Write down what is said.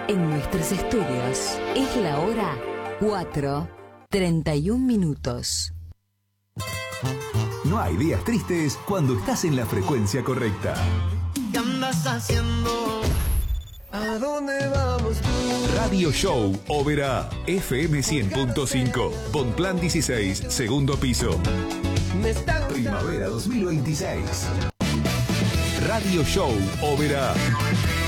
En nuestros estudios es la hora 4:31. No hay días tristes cuando estás en la frecuencia correcta. ¿Qué andas haciendo? ¿A dónde vamos tú? Radio Show Oberá, FM 100.5, Bonplan 16, segundo piso. Primavera 2026. Radio Show Oberá.